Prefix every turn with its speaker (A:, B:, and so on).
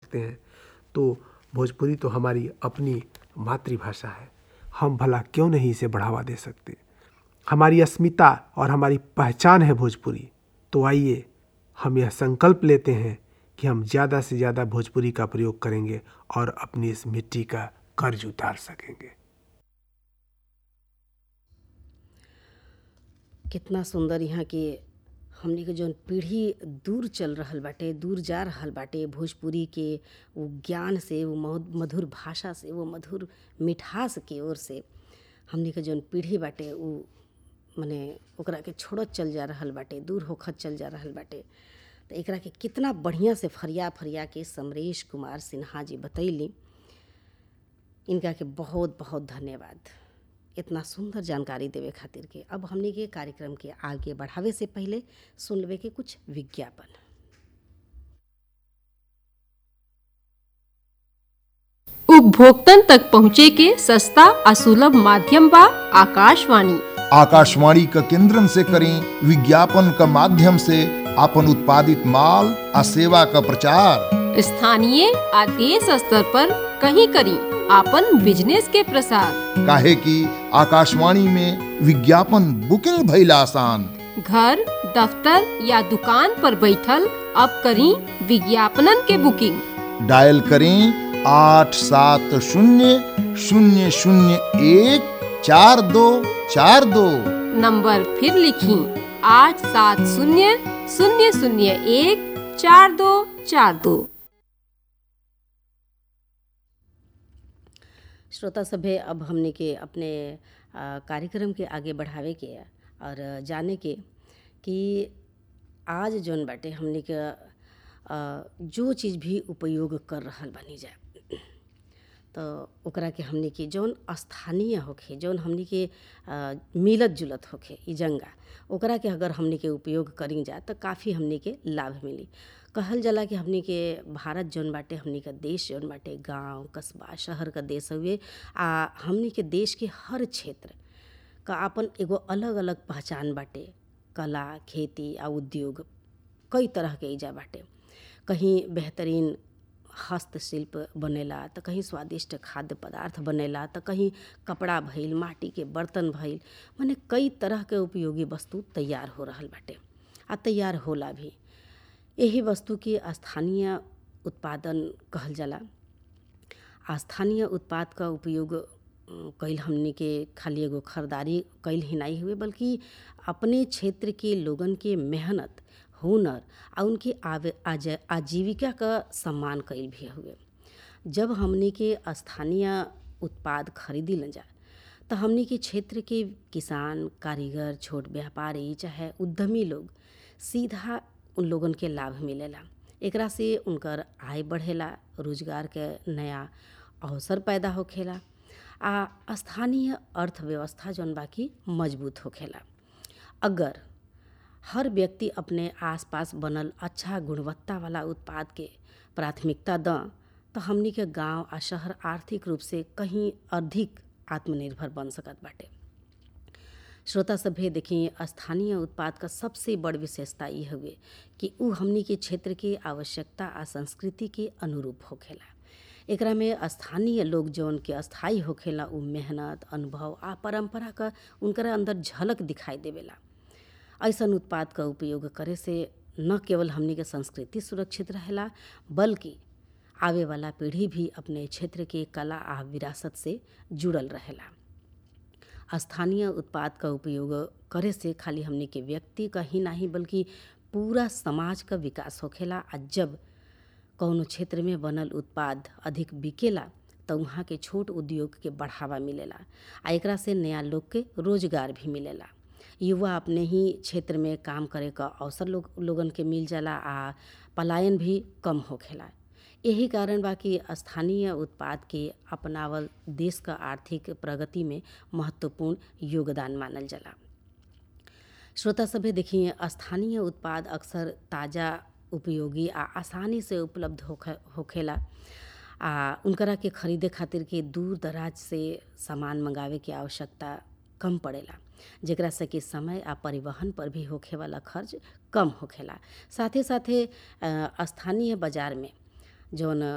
A: सकते हैं, तो भोजपुरी तो हमारी अपनी मातृभाषा है, हम भला क्यों नहीं इसे बढ़ावा दे सकते। हमारी अस्मिता और हमारी पहचान है भोजपुरी। तो आइए हम यह संकल्प लेते हैं कि हम ज़्यादा से ज़्यादा भोजपुरी का प्रयोग करेंगे और अपनी इस मिट्टी का कर्ज उतार सकेंगे।
B: कितना सुंदर यहाँ के हमनी के जौन पीढ़ी दूर चल रहल बाटे, दूर जा रहल बाटे भोजपुरी के वो ज्ञान से, वो मधुर भाषा से, वो मधुर मिठास की ओर से हमनी के जौन पीढ़ी बाटे वो मने ओकरा के छोड़त चल जा रहल बाटे, दूर होखत चल जा रहल बाटे। तो एकरा के कितना बढ़िया से फरिया के समरेश कुमार सिन्हा जी बतैली। इनका के बहुत बहुत धन्यवाद इतना सुंदर जानकारी देवे खातिर के। अब हमने के कार्यक्रम के आगे बढ़ावे से पहले सुन लेवे के कुछ विज्ञापन।
C: उपभोक्तन तक पहुँचे के सस्ता और सुलभ माध्यम बा आकाशवाणी।
D: आकाशवाणी का केंद्रन से करें विज्ञापन का माध्यम से अपन उत्पादित माल और सेवा का प्रचार।
C: स्थानीय आ देश स्तर पर कहीं करी आपन बिजनेस के प्रसार।
D: काहे कि आकाशवाणी में विज्ञापन बुकिंग भइल आसान।
C: घर, दफ्तर या दुकान पर बैठल अब करी विज्ञापनन के बुकिंग।
D: डायल करें 87014242।
C: नंबर फिर लिखी 8700014242।
B: श्रोता सभे, अब हमने के अपने कार्यक्रम के आगे बढ़ावे के और जाने के कि आज जौन बाटे हमने के जो चीज़ भी उपयोग कर रहल बनी जाए तो ओकरा के हमने के जौन स्थानीय होखे, जौन हमने के मिलत जुलत होखे ई जंगा, ओकरा के अगर हमने के उपयोग करी जा तो काफ़ी हमने के लाभ मिली। कहल जाला कि हमने के भारत जौन बाटे, हमने का देश जौन बाटे गांव, कस्बा, शहर का देश हुए आ हमने के देश के हर क्षेत्र का अपन एगो अलग अलग पहचान बाटे। कला, खेती आ उद्योग कई तरह के इजा बाटे। कहीं बेहतरीन हस्तशिल्प बनेला तो कहीं स्वादिष्ट खाद्य पदार्थ बनेला तो कहीं कपड़ा भइल, माटी के बर्तन भइल, माने कई तरह के उपयोगी वस्तु तैयार हो रहल बाटे आ तैयार होला भी। यही वस्तु के स्थानीय उत्पादन कहल जाला। स्थानीय उत्पाद का उपयोग कैल हमने के खाली एगो खरीदारी कैल ही नहीं हुए, बल्कि अपने क्षेत्र के लोगन के मेहनत, हुनर और उनकी आजीविका का सम्मान कैल भी हुए। जब हमने के स्थानीय उत्पाद खरीदी ल जा तो हमने के क्षेत्र के किसान, कारीगर, छोट व्यापारी चाहे उद्यमी लोग सीधा उन लोगन के लाभ मिलेला। एकरा से उनकर आय बढ़ेला, रोजगार के नया अवसर पैदा होखेला आ स्थानीय अर्थव्यवस्था जौन बाकी मजबूत होखेला। अगर हर व्यक्ति अपने आसपास बनल अच्छा गुणवत्ता वाला उत्पाद के प्राथमिकता द तो हमनी के गांव आ शहर आर्थिक रूप से कहीं अधिक आत्मनिर्भर बन सकत बाटे। श्रोता सभे, देखिए स्थानीय उत्पाद का सबसे बड़ विशेषता ये हुए कि उ हमनी के क्षेत्र के आवश्यकता आ संस्कृति के अनुरूप होखेला। एकरा में स्थानीय लोग जौन के अस्थाई होखेला उ मेहनत, अनुभव आ परंपरा का उनकरा अंदर झलक दिखाई देवेला। ऐसन उत्पाद का उपयोग करे से न केवल हमनी के संस्कृति सुरक्षित रहेला, बल्कि आवे वाला पीढ़ी भी अपने क्षेत्र के कला आ विरासत से जुड़ल रहेला। स्थानीय उत्पाद का उपयोग करे से खाली हमनी के व्यक्ति का ही नहीं बल्कि पूरा समाज का विकास होखेला। आ जब कौनो क्षेत्र में बनल उत्पाद अधिक बिकेला तो वहाँ के छोट उद्योग के बढ़ावा मिलेला आ एकरा से नया लोग के रोजगार भी मिलेला। युवा अपने ही क्षेत्र में काम करे का अवसर लोगन के मिल जाला आ पलायन भी कम होखेला। यही कारण बा कि स्थानीय उत्पाद के अपनावल देश का आर्थिक प्रगति में महत्वपूर्ण योगदान मानल जाला। श्रोता सभे, देखिए स्थानीय उत्पाद अक्सर ताज़ा, उपयोगी आ आसानी से उपलब्ध होखेला आ उनकरा के खरीदे खातिर के दूर दराज से सामान मंगावे के आवश्यकता कम पड़ेला, जेकरा से कि समय आ परिवहन पर भी होखे वाला खर्च कम होखेला। साथे साथे स्थानीय बाजार में जौन